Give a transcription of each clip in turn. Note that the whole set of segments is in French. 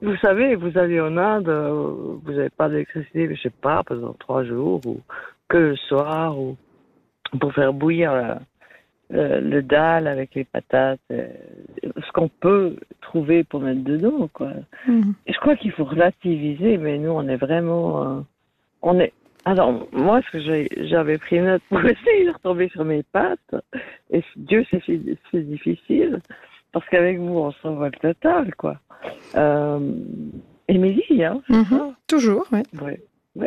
Vous savez, vous allez en Inde, vous n'avez pas d'électricité, je sais pas, pendant 3 jours, ou que le soir, ou pour faire bouillir le dal avec les patates, ce qu'on peut trouver pour mettre dedans, quoi. Mhm. Et je crois qu'il faut relativiser, mais nous, on est vraiment, on est. Alors, moi, ce que j'avais pris note pour essayer de retomber sur mes pattes, et Dieu sait si c'est difficile, parce qu'avec vous, on s'envole total, quoi. Euh, Émilie, hein, c'est Mhm. ça? Toujours, oui. Ouais. Ouais.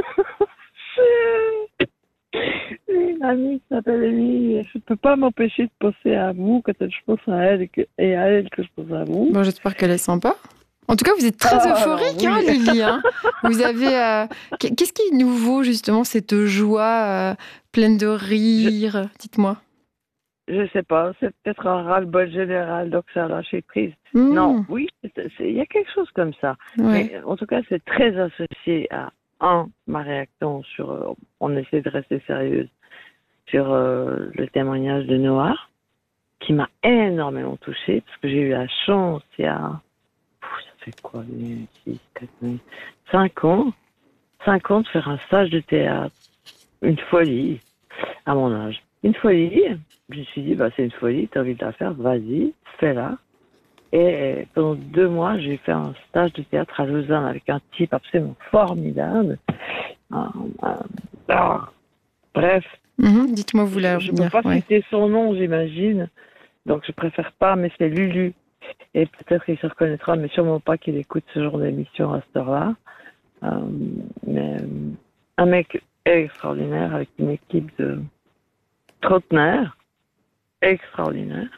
J'ai une amie qui s'appelle Émilie, je ne peux pas m'empêcher de penser à vous quand je pense à elle et à elle que je pense à vous. Bon, j'espère qu'elle est sympa. En tout cas, vous êtes très Ah, alors euphorique, hein, oui. Lily, hein. Vous avez. Qu'est-ce qui est nouveau, justement, cette joie pleine de Je, rire? Dites-moi. je sais pas, c'est peut-être un ras-le-bol général, donc ça a lâché prise. Non, Hmm, oui, il y a quelque chose comme ça. ouais. Mais en tout cas, c'est très associé à, ma réaction sur, on essaie de rester sérieuse, sur le témoignage de Noah, qui m'a énormément touchée, parce que j'ai eu la chance, il y a, ça fait quoi, 6, 4, 5 ans, 5 ans de faire un stage de théâtre. Une folie, à mon âge. Une folie. Je me suis dit, bah, c'est une folie, t'as envie de la faire, vas-y, fais-la. Et pendant 2 mois, j'ai fait un stage de théâtre à Lausanne avec un type absolument formidable. Un- un- ah, bref, Mhm, dites-moi, vous voulez je peux revenir. pas Ouais. citer son nom, j'imagine. Donc je préfère pas, mais c'est Lulu. Et peut-être qu'il se reconnaîtra, mais sûrement pas qu'il écoute ce genre d'émission à cette heure-là. Euh, mais un mec extraordinaire avec une équipe de trentenaires extraordinaire,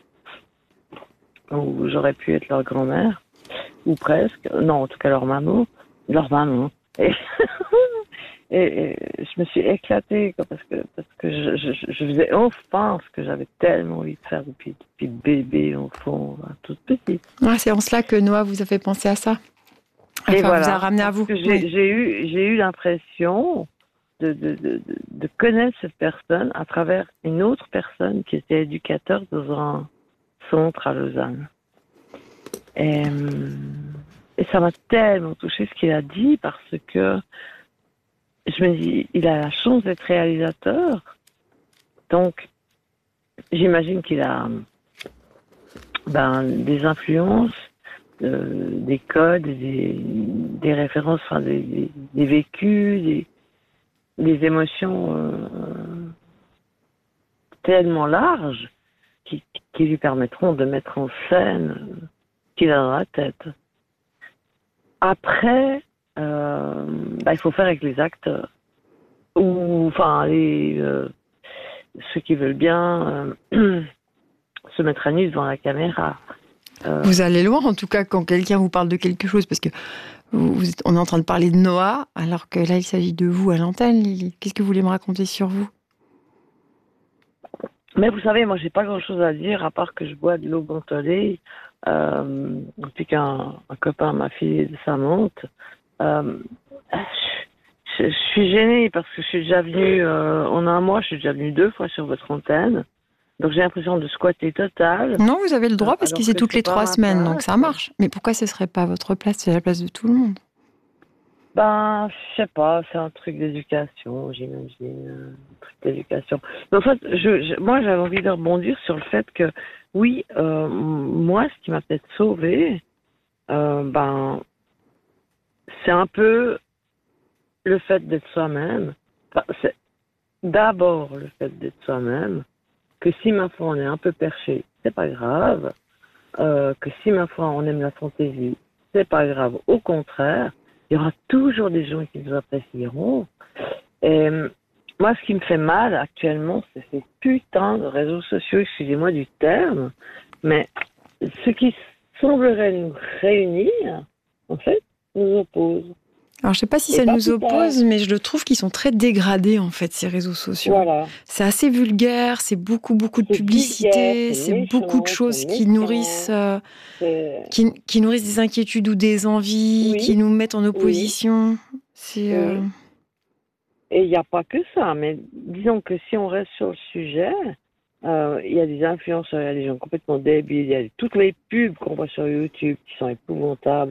où j'aurais pu être leur grand-mère, ou presque, non, en tout cas leur maman. Et, et je me suis éclatée, quoi, parce que je faisais enfin ce que j'avais tellement envie de faire depuis bébé, enfant, toute petite. Ah, c'est en cela que Noah vous a fait penser à ça. Et Enfin, vous a voilà, ramené à parce vous. que Oui. j'ai eu l'impression de connaître cette personne à travers une autre personne qui était éducateur dans un centre à Lausanne. Et, et ça m'a tellement touché ce qu'il a dit parce que je me dis, il a la chance d'être réalisateur. Donc, j'imagine qu'il a des influences, des codes, des références, enfin, des vécus, des émotions tellement larges qui lui permettront de mettre en scène ce qu'il a dans la tête. Après, il faut faire avec les acteurs. Ou, enfin, ceux qui veulent bien se mettre à nu devant la caméra. Vous allez loin, en tout cas, quand quelqu'un vous parle de quelque chose, parce que on est en train de parler de Noah, alors que là, il s'agit de vous à l'antenne, Lily. Qu'est-ce que vous voulez me raconter sur vous? Mais vous savez, moi, j'ai pas grand-chose à dire, à part que je bois de l'eau mentholée, depuis qu'un copain m'a filé de sa monte. Euh, je suis gênée parce que je suis déjà venue, en un mois, je suis déjà venue 2 fois sur votre antenne. Donc j'ai l'impression de squatter total, Non, vous avez le droit, parce que alors c'est que toutes c'est les pas 3 semaines, donc ma ça place. marche. Mais pourquoi ce serait pas votre place? C'est la place de tout le monde. Ben, je sais pas, c'est un truc d'éducation, j'imagine, un truc d'éducation. Mais en fait, moi, j'avais envie de rebondir sur le fait que, oui, moi, ce qui m'a peut-être sauvée, c'est un peu le fait d'être soi-même. Enfin, c'est d'abord le fait d'être soi-même, que si ma foi on est un peu perché, c'est pas grave, que si ma foi on aime la fantaisie, c'est pas grave. Au contraire, il y aura toujours des gens qui nous apprécieront. Et moi, ce qui me fait mal actuellement, c'est ces putains de réseaux sociaux, excusez-moi du terme, mais ce qui semblerait nous réunir, en fait, nous oppose. Alors, je sais pas si Et ça pas nous plus tard. oppose, mais je le trouve qu'ils sont très dégradés, en fait, ces réseaux sociaux. Voilà. C'est assez vulgaire, c'est beaucoup, beaucoup de C'est vulgaire, publicité, c'est c'est beaucoup de méchant, c'est choses qui nourrissent, méchant. C'est... qui nourrissent des inquiétudes ou des envies, qui Oui, nous mettent en oui, opposition. C'est, oui. Et il n'y a pas que ça, mais disons que si on reste sur le sujet, il y a des influenceurs, il y a des gens complètement débiles, il y a toutes les pubs qu'on voit sur YouTube qui sont épouvantables.